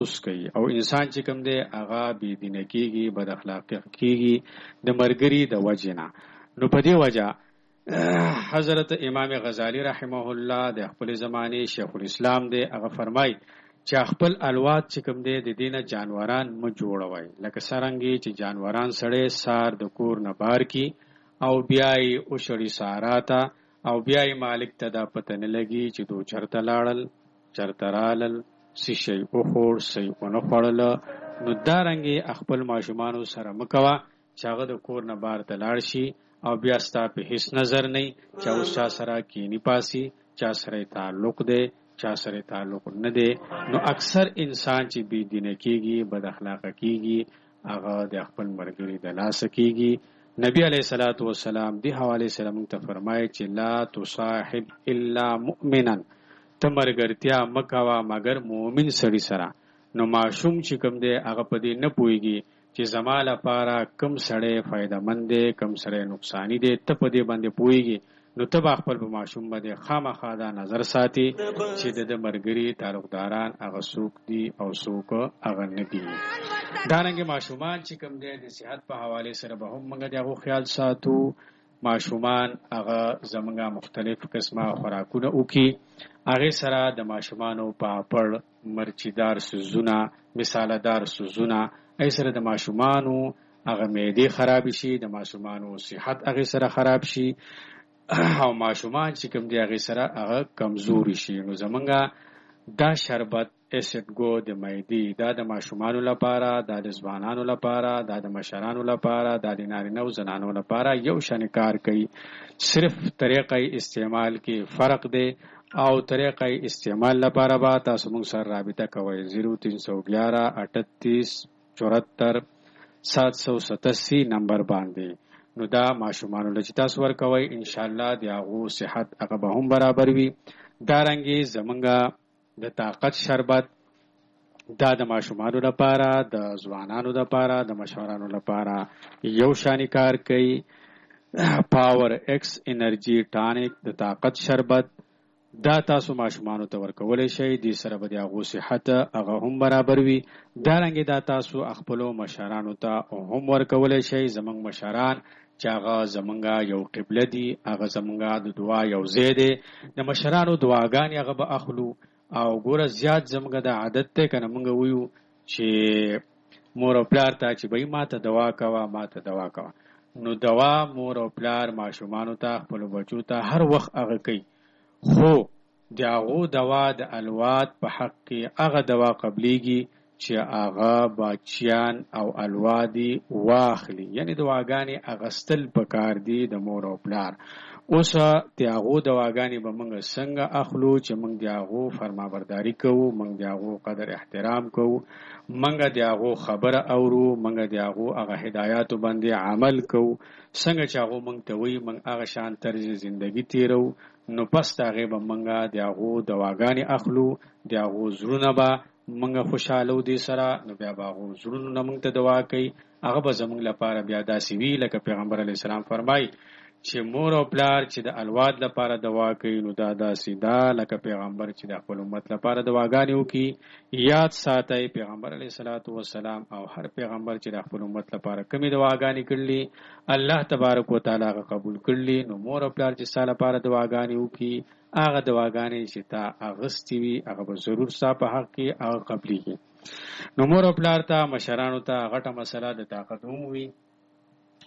کوي او انسان چې کوم دی هغه بې دینه کېږي، بد اخلاقه کېږي د مرګري د وجې نه. نو په دې وجه حضرت امام غزالی رحمه الله د خپل زمانه شیخ الاسلام دی، هغه فرمای چې خپل الواد چې کوم دی د دینه جانوران مو جوړوي، لکه څرنګه چې جانوران سړی سار د کور نه بار کی او بیا یې اوشړي ساراته او بیا یې مالک ته دا پته نه لګي چې دو چرته لاړل چرته رالل څه شی وخوړ څه ونه خوړل. نو دارنګې خپل ماشومانو سره مه کوه چې هغه د کور نه بار ته لاړ شي او بیا ستا په هیڅ نظر نه چې اوس چا سره کینی پاسي، چا سره تعلق دی چا سره تعلق نه دی. نو اکثر انسان چې بې دینه کېږي، بد اخلاقه کېږي، هغه د خپل مرګري د لاسه کېږي. نبی علیه الصلاۃ والسلام دی حواله سره موږ ته فرمایي چې لا تصاحب الا مؤمنا، ته مرګرتیا مکوا مگر مؤمن سړي سره. نو ماشوم چې کوم دی هغه په دې نه پوهېږي چې زما لپاره کم سړی فایده مند دی کم سړی نقصانی دی، ته په دې باندې پوهېږي. نو ته به خپل په ماشوم باندې خامخا دا نظر ساتي چې د مرګري تعلقداران هغه څوک دي او څوک هغه نه دي. دارنګې ماشومان چې کوم دی د صحت په حواله سره به هم موږ د هغو خیال ساتو. ماشومان هغه زمونږه مختلف قسمه خوراکونه وکړي، هغې سره د ماشومانو پاپړ، مرچیدار سوزونه، مسالهدار سوزونه، هغې سره د ماشومانو هغه معدې خراب شي، د ماشومانو صحت هغې سره خراب شي او ماشومان چې کوم دی هغې سره هغه کمزوري شي. نو زمونږه دا شربت اسید ګو د معدې دا د ماشومانو لپاره، دا د ځوانانو لپاره، دا د مشرانو لپاره، دا د نارینه او زنانو لپاره یو شان کار کوي. صرف طریقه استعمال کې فرق دی او طریقه استعمال لپاره به تاسو موږ سره رابطه کوئ 0311 38 74 787 نمبر باندې. نو دا ماشومانو له چې تاسو ورکوئ انشاءالله د هغو صحت هغه به هم برابر وي. دارنګې زمونږه د طاقت شربت دا د ماشومانو لپاره، د ځوانانو لپاره، د مشرانو لپاره یو شانی کار کوي. پاور ایکس انرژي ټانک د طاقت شربت دا تاسو ماشومانو ته ورکولی شئ، دې سره به د هغو صحت هغه هم برابر وي. دارنګې دا تاسو خپلو مشرانو ته هم ورکولی شئ. زمونږ مشران چې هغه زمونږه یو قبله دي، هغه زمونږه د دعا یو ځای دی، د مشرانو دعاګانې هغه به اخلو. او ګوره زیات زمونږه د عادت دی که نه مونږ ویو چې مور او پلار ته چې بهی ما ته دعا کوه ما ته دعا کوه. نو دعا مور او پلار ماشومانو ته خپلو بچو ته هر وخت هغه کوي، خو د هغو دوا د الواد په حق کې هغه دوا قبلیږي چې هغه بچیان او الوادي واخلي، یعنی دواګانې اغستل پکار دي د مور او پلار. اوس د هغو دواګانې به موږ څنګه اخلو چې موږ د هغو فرمانبرداري کوو، موږ د هغو قدر احترام کوو، موږ د هغو خبره اورو، موږ د هغو هغه هدایاتو باندې عمل کوو، څنګه چې هغو موږ ته وایي موږ هغه شان طرز زندگی تیرو. نو پس د هغې به موږ د هغو دواګانې اخلو، د هغو زړونه به موږ خوشحالو دې سره. نو بیا به هغو زړونو نه موږ ته دعا کوي، هغه به زموږ لپاره بیا داسې وي لکه پیغمبر علیه السلام فرمایي چې مور او پلار چې د الواد لپاره دعا کوي نو دا داسې ده لکه پیغمبر چې د خپل امت لپاره دعاګانې وکړي. یاد ساتئ پیغمبر علیه الصلاۃ والسلام او هر پیغمبر چې د خپل امت لپاره کومې دعاګانې کړلي الله تبارک وتعالی هغه قبول کړلي. نو مور او پلار چې ستا لپاره دعاګانې وکړي، هغه دعاګانې چې تا اغستې وي هغه به ضرور ستا په حق کې هغه قبلیږي. نو مور او پلار ته مشرانو ته غټه مسله د طاقت هم وي